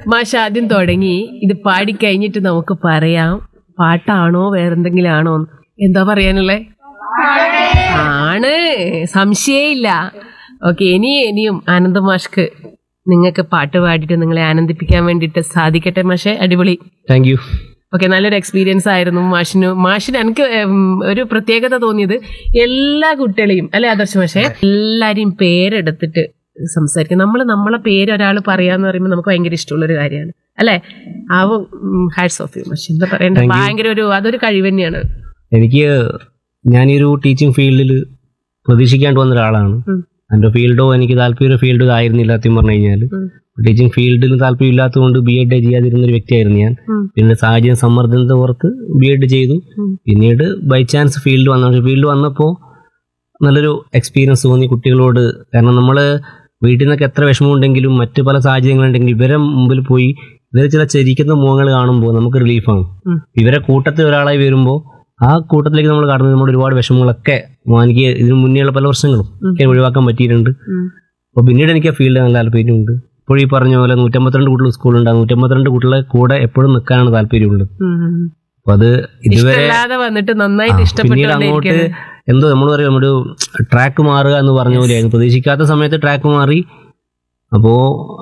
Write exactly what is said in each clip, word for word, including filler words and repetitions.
മാഷ് ആദ്യം തുടങ്ങി ഇത് പാടിക്കഴിഞ്ഞിട്ട് നമുക്ക് പറയാം പാട്ടാണോ വേറെന്തെങ്കിലും ആണോ. എന്താ പറയാനുള്ളേ? ആണ്, സംശയമില്ല. ഓക്കെ, ഇനി ഇനിയും ആനന്ദ മാഷ്ക്ക് നിങ്ങൾക്ക് പാട്ട് പാടിയിട്ട് നിങ്ങളെ ആനന്ദിപ്പിക്കാൻ വേണ്ടിയിട്ട് സാധിക്കട്ടെ മാഷെ. അടിപൊളി, താങ്ക് യു. ഓക്കെ, നല്ലൊരു എക്സ്പീരിയൻസ് ആയിരുന്നു മാഷിന്. മാഷിന് എനിക്ക് ഒരു പ്രത്യേകത തോന്നിയത് എല്ലാ കുട്ടികളെയും അല്ലെ ആദർശ മാഷെ, എല്ലാരെയും പേരെടുത്തിട്ട് സംസാരിക്കും. നമ്മൾ നമ്മളെ പേര് ഒരാൾ പറയാന്ന് പറയുമ്പോൾ നമുക്ക് ഭയങ്കര ഇഷ്ടമുള്ളൊരു കാര്യമാണ് അല്ലെ. ആ ഹാറ്റ്സ് ഓഫ് യു മാഷ്. എന്താ പറയണ്ടത്, ഭയങ്കര ഒരു അതൊരു കഴിവ് തന്നെയാണ്. എനിക്ക് ഞാനൊരു ടീച്ചിങ് ഫീൽഡിൽ പ്രതീക്ഷിക്കാണ്ട് വന്ന ഒരാളാണ്. എൻ്റെ ഫീൽഡോ എനിക്ക് താല്പര്യ ഫീൽഡോ ആയിരുന്നില്ല സത്യം പറഞ്ഞു കഴിഞ്ഞാൽ. ടീച്ചിങ് ഫീൽഡിൽ താല്പര്യം ഇല്ലാത്തതുകൊണ്ട് ബി എഡ് ചെയ്യാതിരുന്ന ഒരു വ്യക്തിയായിരുന്നു ഞാൻ. പിന്നെ സാഹചര്യം സമ്മർദ്ദത്തെ പുറത്ത് ബി എഡ് ചെയ്തു. പിന്നീട് ബൈ ചാൻസ് ഫീൽഡ് വന്ന ഫീൽഡ് വന്നപ്പോൾ നല്ലൊരു എക്സ്പീരിയൻസ് തോന്നി കുട്ടികളോട്. കാരണം നമ്മൾ വീട്ടിൽ നിന്നൊക്കെ എത്ര വിഷമമുണ്ടെങ്കിലും മറ്റു പല സാഹചര്യങ്ങളുണ്ടെങ്കിലും ഇവരെ മുമ്പിൽ പോയി ഇവരെ ചില ചിരിക്കുന്ന മുഖങ്ങൾ കാണുമ്പോൾ നമുക്ക് റിലീഫാണ്. ഇവരെ കൂട്ടത്തിൽ ഒരാളായി വരുമ്പോൾ ആ കൂട്ടത്തിലേക്ക് നമ്മൾ കടന്ന് നമ്മുടെ ഒരുപാട് വിഷമങ്ങളൊക്കെ എനിക്ക് ഇതിനു മുന്നേയുള്ള പല പ്രശ്നങ്ങളും ഒക്കെ ഒഴിവാക്കാൻ പറ്റിയിട്ടുണ്ട്. അപ്പോൾ പിന്നീട് എനിക്ക് ആ ഫീൽഡ് നല്ല താല്പര്യമുണ്ട്. ഇപ്പോൾ ഈ പറഞ്ഞ പോലെ നൂറ്റമ്പത്തിരണ്ട് കുട്ടികൾ സ്കൂളുണ്ട്. ആ നൂറ്റമ്പത്തിരണ്ട് കുട്ടികളെ കൂടെ എപ്പോഴും നിൽക്കാനാണ് താല്പര്യമുള്ളത്. അപ്പൊ അത് ഇതുവരെ പിന്നീട് അങ്ങോട്ട് എന്തോ നമ്മൾ പറയും ഒരു ട്രാക്ക് മാറുക എന്ന് പറഞ്ഞ പോലെയായിരുന്നു. പ്രതീക്ഷിക്കാത്ത സമയത്ത് ട്രാക്ക് മാറി. അപ്പോ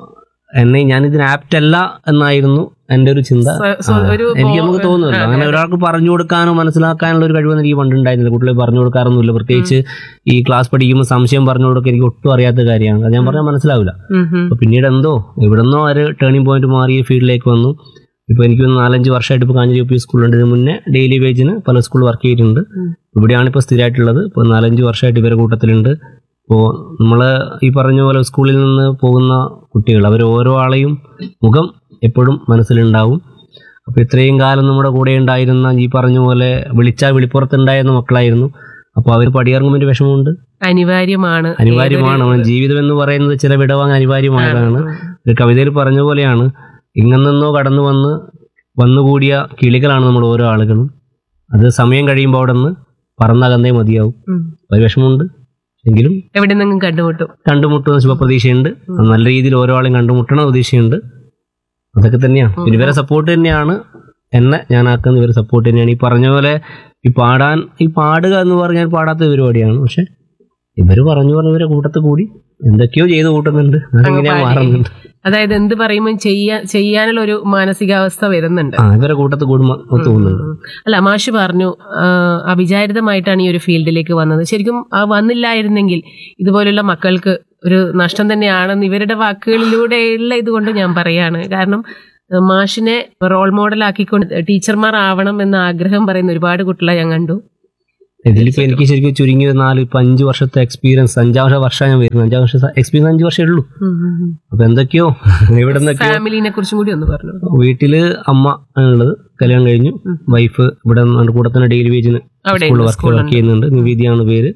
എന്നെ ഞാനിതിന് ആപ്റ്റ് അല്ല എന്നായിരുന്നു എൻ്റെ ഒരു ചിന്ത. എനിക്ക് നമുക്ക് തോന്നുമല്ലോ അങ്ങനെ ഒരാൾക്ക് പറഞ്ഞു കൊടുക്കാനോ മനസ്സിലാക്കാനുള്ള ഒരു കഴിവൊന്നും എനിക്ക് പണ്ടുണ്ടായിരുന്നില്ല. കുട്ടികളെ പറഞ്ഞു കൊടുക്കാറൊന്നുമില്ല. പ്രത്യേകിച്ച് ഈ ക്ലാസ് പഠിക്കുമ്പോൾ സംശയം പറഞ്ഞു കൊടുക്കുക എനിക്ക് ഒട്ടും അറിയാത്ത കാര്യമാണ്. അത് ഞാൻ പറഞ്ഞാൽ മനസ്സിലാവില്ല. അപ്പൊ പിന്നീട് എന്തോ എവിടെന്നോ ഒരു ടേണിംഗ് പോയിന്റ് മാറി ഈ ഫീൽഡിലേക്ക് വന്നു. ഇപ്പോൾ എനിക്ക് നാലഞ്ച് വർഷമായിട്ട് ഇപ്പോൾ കാഞ്ഞിരി യു പി സ്കൂളുണ്ട്. ഇതിന് മുന്നേ ഡെയിലി വേജിന് പല സ്കൂളിൽ വർക്ക് ചെയ്തിട്ടുണ്ട്. ഇവിടെയാണ് ഇപ്പോൾ സ്ഥിരമായിട്ടുള്ളത്. ഇപ്പോൾ നാലഞ്ച് വർഷമായിട്ട് ഇവരെ കൂട്ടത്തിലുണ്ട്. ഇപ്പോൾ നമ്മൾ ഈ പറഞ്ഞ പോലെ സ്കൂളിൽ നിന്ന് പോകുന്ന കുട്ടികൾ അവർ ഓരോ ആളെയും മുഖം എപ്പോഴും മനസ്സിലുണ്ടാവും. അപ്പോൾ ഇത്രയും കാലം നമ്മുടെ കൂടെ ഉണ്ടായിരുന്ന ഈ പറഞ്ഞ പോലെ വിളിച്ചാൽ വിളിപ്പുറത്തുണ്ടായിരുന്ന മക്കളായിരുന്നു. അപ്പോൾ അവർ പടിയിറങ്ങുമ്പോൾ ഒരു വിഷമമുണ്ട്. അനിവാര്യമാണ് അനിവാര്യമാണ് അവൻ ജീവിതം എന്ന് പറയുന്നത് ചില വിടവാങ്ങ് അനിവാര്യമായതാണ്. ഒരു കവിതയിൽ പറഞ്ഞ പോലെയാണ്, ഇങ്ങനെന്നോ കടന്നു വന്ന് വന്നുകൂടിയ കിളികളാണ് നമ്മൾ ഓരോ ആളുകളും. അത് സമയം കഴിയുമ്പോൾ അവിടെ നിന്ന് പറന്നകന്നേ മതിയാവും. ഒരു വിഷമമുണ്ട് എങ്കിലും എവിടെ നിന്നും കണ്ടുമുട്ടും കണ്ടുമുട്ടുന്ന ശുഭപ്രതീക്ഷയുണ്ട്. നല്ല രീതിയിൽ ഓരോ ആളെയും കണ്ടുമുട്ടണ പ്രതീക്ഷയുണ്ട്. അതൊക്കെ തന്നെയാണ്. പിന്നെ ഇവരെ സപ്പോർട്ട് തന്നെയാണ് എന്നെ ഞാനാക്കുന്ന ഇവരെ സപ്പോർട്ട് തന്നെയാണ്. ഈ പറഞ്ഞ പോലെ ഈ പാടാൻ ഈ പാടുക എന്ന് പറഞ്ഞാൽ പാടാത്ത പരിപാടിയാണ്. പക്ഷെ ഇവർ പറഞ്ഞു പറഞ്ഞ ഇവരെ കൂട്ടത്തിൽ കൂടി എന്തൊക്കെയോ ചെയ്ത് കൂട്ടുന്നുണ്ട്. അതെങ്ങനെയാ മാറുന്നുണ്ട്. അതായത് എന്ത് പറയുമ്പോൾ ചെയ്യാൻ ചെയ്യാനുള്ള ഒരു മാനസികാവസ്ഥ വരുന്നുണ്ട്. ഇവരെ കൂട്ടത്തിൽ കൂടുമ്പോൾ തോന്നുന്നുണ്ട്. അല്ല, മാഷ് പറഞ്ഞു അവിചാരിതമായിട്ടാണ് ഈ ഒരു ഫീൽഡിലേക്ക് വന്നത്. ശരിക്കും ആ വന്നില്ലായിരുന്നെങ്കിൽ ഇതുപോലുള്ള മക്കൾക്ക് ഒരു നഷ്ടം തന്നെയാണെന്ന് ഇവരുടെ വാക്കുകളിലൂടെയുള്ള ഇതുകൊണ്ട് ഞാൻ പറയാണ്. കാരണം മാഷിനെ റോൾ മോഡലാക്കിക്കൊണ്ട് ടീച്ചർമാർ ആവണം എന്ന ആഗ്രഹം പറയുന്ന ഒരുപാട് കുട്ടികളെ ഞാൻ കണ്ടു. ഇതിലിപ്പോ എനിക്ക് ശരിക്കും ചുരുങ്ങിയത് നാല് ഇപ്പൊ അഞ്ചു വർഷത്തെ എക്സ്പീരിയൻസ്, അഞ്ചാം വർഷം ഞാൻ വരുന്നു. അഞ്ചാം വർഷം എക്സ്പീരിയൻസ് അഞ്ചു വർഷമേ ഉള്ളൂ. അപ്പൊ എന്തൊക്കെയോ ഇവിടെ ഫാമിലിനെ കുറിച്ചും കൂടി ഒന്ന് പറഞ്ഞു. വീട്ടില് അമ്മ ഉള്ളത്, കല്യാണം കഴിഞ്ഞു. വൈഫ് ഇവിടെ കൂടെ തന്നെ ഡെയിലി വേജിന് വർക്ക് വർക്ക് ചെയ്യുന്നുണ്ട്. നിവേദിയാണ് പേര്.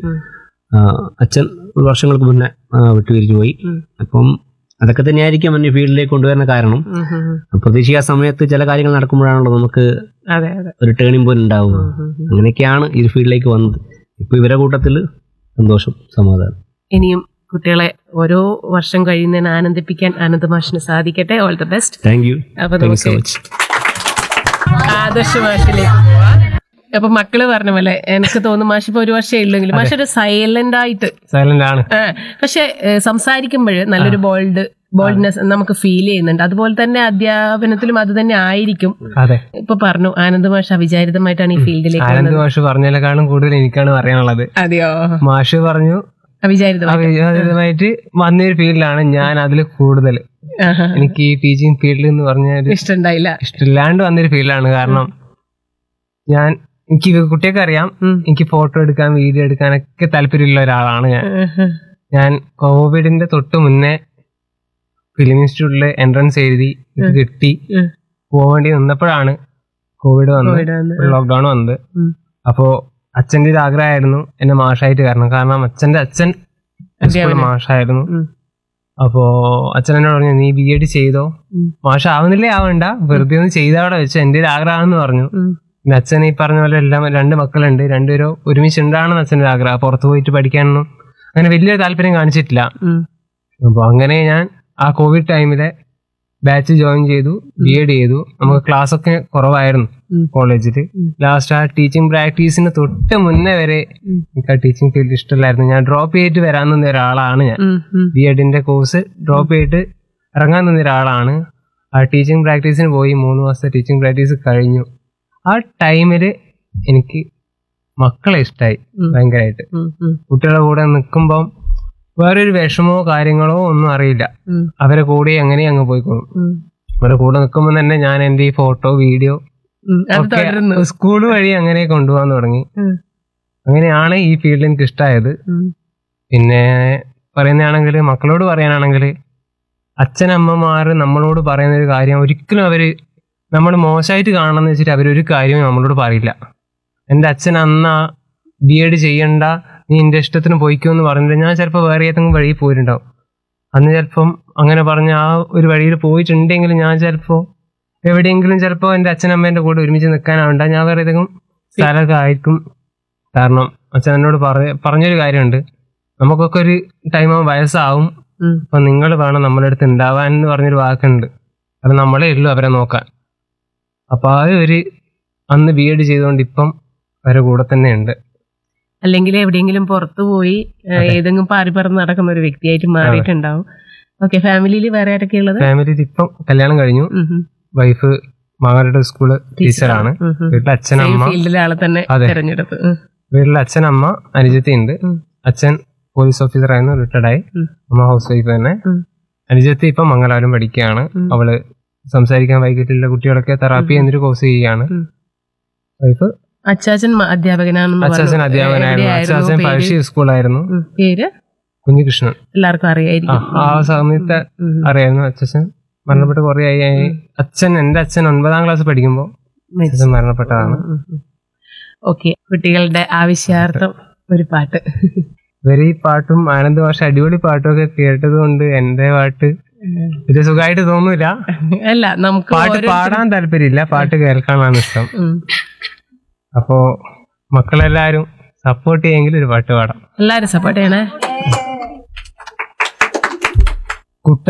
അച്ഛൻ വർഷങ്ങൾക്ക് മുന്നേ വിട്ടുപിരിഞ്ഞു പോയി. അപ്പം അതൊക്കെ തന്നെയായിരിക്കും എന്നെ ഫീൽഡിലേക്ക് കൊണ്ടുവരുന്ന കാരണം. പ്രതീക്ഷിക്കാത്ത സമയത്ത് ചില കാര്യങ്ങൾ നടക്കുമ്പോഴാണല്ലോ നമുക്ക് ഒരു ടേണിംഗ് പോയിന്റ് ഉണ്ടാവുക. അങ്ങനെയൊക്കെയാണ് ഈ ഫീൽഡിലേക്ക് വന്നത്. ഇപ്പൊ ഇവരെ കൂട്ടത്തിൽ സന്തോഷം, സമാധാനം. ഇനിയും കുട്ടികളെ ഓരോ വർഷം കഴിയുന്നതിന് ആനന്ദിപ്പിക്കാൻ ആനന്ദ മാഷിന് സാധിക്കട്ടെ. All the best. Thank you. അപ്പൊ നമുക്ക് ആദർശ മാഷിലേക്ക് അപ്പൊ മക്കള് പറഞ്ഞ പോലെ എനിക്ക് തോന്നുന്നു മാഷ് ഇപ്പൊ ഒരു വർഷമേ ഉള്ളെങ്കിലും മാഷ് ഒരു സൈലന്റ് ആയിട്ട് സൈലന്റ് ആണ്. പക്ഷെ സംസാരിക്കുമ്പോൾ നല്ലൊരു ബോൾഡ് ബോൾഡ്നെസ് നമുക്ക് ഫീൽ ചെയ്യുന്നുണ്ട്. അതുപോലെ തന്നെ അധ്യാപനത്തിലും അത് തന്നെ ആയിരിക്കും. ഇപ്പൊ പറഞ്ഞു ആനന്ദ മാഷ് അവിചാരിതമായിട്ടാണ് ഈ ഫീൽഡിലേക്ക്. ആനന്ദ മാഷ് പറഞ്ഞതിനേക്കാളും കൂടുതൽ എനിക്കാണ് പറയാനുള്ളത്. അതെയോ? മാഷ് പറഞ്ഞു അവിചാരിതമായിട്ട് വന്നൊരു ഫീൽഡിലാണ് ഞാൻ അതിൽ കൂടുതൽ. എനിക്ക് ഈ ടീച്ചിങ് ഫീൽഡ് എന്ന് പറഞ്ഞാൽ ഇഷ്ടമുണ്ടായില്ല, ഇഷ്ടമില്ലാണ്ട് വന്നൊരു ഫീൽഡാണ്. കാരണം ഞാൻ എനിക്ക് കുട്ടിയൊക്കെ അറിയാം, എനിക്ക് ഫോട്ടോ എടുക്കാൻ വീഡിയോ എടുക്കാനൊക്കെ താല്പര്യമുള്ള ഒരാളാണ് ഞാൻ. ഞാൻ കോവിഡിന്റെ തൊട്ട് മുന്നേ ഫിലിം ഇൻസ്റ്റിറ്റ്യൂട്ടില് എൻട്രൻസ് എഴുതി കിട്ടി പോവേണ്ടി നിന്നപ്പോഴാണ് കോവിഡ് വന്നത്, ലോക്ക്ഡൌൺ വന്നത്. അപ്പോ അച്ഛൻ്റെ ഒരു ആഗ്രഹമായിരുന്നു എന്നെ മാഷായിട്ട് കാരണം കാരണം അച്ഛന്റെ അച്ഛൻ മാഷായിരുന്നു. അപ്പോ അച്ഛൻ എന്നോട് പറഞ്ഞു, നീ ബി എഡ് ചെയ്തോ, മാഷ ആവുന്നില്ലേ ആവണ്ട, വെറുതെ ഒന്ന് ചെയ്തവിടെ വെച്ചു, എന്റെ ഒരു ആഗ്രഹമാണെന്ന് പറഞ്ഞു. പിന്നെ അച്ഛൻ ഈ പറഞ്ഞ പോലെ എല്ലാം രണ്ട് മക്കളുണ്ട്, രണ്ടുപേരും ഒരുമിച്ച് ഉണ്ടാണെന്ന് അച്ഛൻ്റെ ആഗ്രഹം. പുറത്തു പോയിട്ട് പഠിക്കാനൊന്നും അങ്ങനെ വലിയൊരു താല്പര്യം കാണിച്ചിട്ടില്ല. അപ്പൊ അങ്ങനെ ഞാൻ ആ കോവിഡ് ടൈമിലെ ബാച്ച് ജോയിൻ ചെയ്തു, ബി എഡ് ചെയ്തു. നമുക്ക് ക്ലാസ് ഒക്കെ കുറവായിരുന്നു കോളേജിൽ. ലാസ്റ്റ് ആ ടീച്ചിങ് പ്രാക്ടീസിന് തൊട്ട് മുന്നേ വരെ എനിക്ക് ആ ടീച്ചിങ് ഫീൽഡ് ഇഷ്ടമല്ലായിരുന്നു. ഞാൻ ഡ്രോപ്പ് ചെയ്തിട്ട് വരാൻ നിന്ന ഒരാളാണ്. ഞാൻ ബി എഡിന്റെ കോഴ്സ് ഡ്രോപ്പ് ചെയ്തിട്ട് ഇറങ്ങാൻ നിന്ന ഒരാളാണ്. ആ ടീച്ചിങ് പ്രാക്ടീസിന് പോയി. മൂന്ന് മാസത്തെ ടീച്ചിങ് പ്രാക്ടീസ് കഴിഞ്ഞു. ആ ടൈമിൽ എനിക്ക് മക്കളെ ഇഷ്ടമായി ഭയങ്കരമായിട്ട്. കുട്ടികളുടെ കൂടെ നിൽക്കുമ്പം വേറൊരു വിഷമോ കാര്യങ്ങളോ ഒന്നും അറിയില്ല. അവരെ കൂടെ അങ്ങനെ അങ്ങ് പോയിക്കോളും. അവരുടെ കൂടെ നിൽക്കുമ്പോൾ തന്നെ ഞാൻ എൻ്റെ ഈ ഫോട്ടോ വീഡിയോ സ്കൂൾ വഴി അങ്ങനെ കൊണ്ടുപോകാൻ തുടങ്ങി. അങ്ങനെയാണ് ഈ ഫീൽഡ് എനിക്ക് ഇഷ്ടമായത്. പിന്നെ പറയുന്നതാണെങ്കിൽ, മക്കളോട് പറയാനാണെങ്കിൽ, അച്ഛനമ്മമാർ നമ്മളോട് പറയുന്ന ഒരു കാര്യം ഒരിക്കലും അവര് നമ്മൾ മോശമായിട്ട് കാണണമെന്ന് വെച്ചിട്ട് അവരൊരു കാര്യവും നമ്മളോട് പറയില്ല. എൻ്റെ അച്ഛൻ അന്ന് ബി എഡ് ചെയ്യണ്ട, നീ എൻ്റെ ഇഷ്ടത്തിന് പോയിക്കോ എന്ന് പറഞ്ഞിട്ട് ഞാൻ ചിലപ്പോൾ വേറെ ഏതെങ്കിലും വഴിയിൽ പോയിട്ടുണ്ടാവും. അന്ന് ചിലപ്പം അങ്ങനെ പറഞ്ഞ ആ ഒരു വഴിയിൽ പോയിട്ടുണ്ടെങ്കിൽ ഞാൻ ചിലപ്പോൾ എവിടെയെങ്കിലും ചിലപ്പോൾ എൻ്റെ അച്ഛനമ്മേൻ്റെ കൂടെ ഒരുമിച്ച് നിൽക്കാനാവണ്ട, ഞാൻ വേറെ ഏതെങ്കിലും സ്ഥലമൊക്കെ ആയിരിക്കും. കാരണം അച്ഛൻ എന്നോട് പറഞ്ഞ പറഞ്ഞൊരു കാര്യമുണ്ട്, നമുക്കൊക്കെ ഒരു ടൈം വയസ്സാവും, അപ്പൊ നിങ്ങൾ വേണം നമ്മുടെ അടുത്ത് ഉണ്ടാവാൻ എന്ന് പറഞ്ഞൊരു വാക്കുണ്ട്. അത് നമ്മളെ ഉള്ളൂ അവരെ നോക്കാൻ. അപ്പൊ ആ ഒരു അന്ന് ബി എഡ് ചെയ്തുകൊണ്ട് ഇപ്പം അവരെ കൂടെ തന്നെ ഉണ്ട്. അല്ലെങ്കിൽ എവിടെയെങ്കിലും പുറത്തു പോയി ഏതെങ്കിലും പാറി പറന്ന് നടക്കുന്ന ഒരു വ്യക്തിയായിട്ട് മാറിയിട്ടുണ്ടാവും. ഓക്കെ, ഫാമിലിയിൽ വേറെ ആരൊക്കെ ഉള്ളത്? ഫാമിലിയിൽ ഇപ്പം കല്യാണം കഴിഞ്ഞു. വൈഫ് മകളുടെ സ്കൂള് ടീച്ചറാണ്. വീട്ടിലെ അച്ഛനമ്മ ഫീൽഡിലെ ആളെ തന്നെ തെരഞ്ഞെടുത്തു. വീട്ടിലെ അച്ഛനമ്മ അനുജത്തി ഉണ്ട്. അച്ഛൻ പോലീസ് ഓഫീസർ ആയിരുന്നു, റിട്ടയർഡായി. അമ്മ ഹൗസ് വൈഫ് തന്നെ. അനുജത്തി ഇപ്പം മംഗലാപുരം പഠിക്കുകയാണ്. അവള് സംസാരിക്കാൻ വൈകിട്ടുള്ള കുട്ടികളൊക്കെ തെറാപ്പി എന്നൊരു കോഴ്സ് ചെയ്യുകയാണ്. വൈഫ് അച്ചാച്ചൻ അധ്യാപകനാണെന്ന് അച്ചാച്ചൻ അധ്യാപകനായിരുന്നു. അച്ചാച്ചൻ പഴശ്ശി സ്കൂളായിരുന്നു. പേര് കുഞ്ഞികൃഷ്ണൻ. എല്ലാവർക്കും അറിയായിരിക്കും. ആ സമയത്ത് അറിയായിരുന്നു. അച്ഛൻ മരണപ്പെട്ട് കുറെ ആയി. അച്ഛൻ എന്റെ അച്ഛൻ ഒൻപതാം ക്ലാസ് പഠിക്കുമ്പോ അച്ഛൻ മരണപ്പെട്ടതാണ്. ഓക്കെ, കുട്ടികളുടെ ആവശ്യാർത്ഥം ഒരു പാട്ട്. ഇവര് ഈ പാട്ടും ആനന്ദ് ഭാഷ അടിപൊളി പാട്ടും ഒക്കെ കേട്ടത് കൊണ്ട് എന്റെ പാട്ട് ഇത് സുഖമായിട്ട് തോന്നൂല. അല്ല, നമുക്ക് പാട്ട് പാടാൻ താല്പര്യമില്ല, പാട്ട് കേൾക്കാനാണ് ഇഷ്ടം. അപ്പോ മക്കളെല്ലാരും സപ്പോർട്ട് ചെയ്യെങ്കിൽ ഒരു പാട്ട് പാടാം. എല്ലാരും സപ്പോർട്ട് ചെയ്യണേ.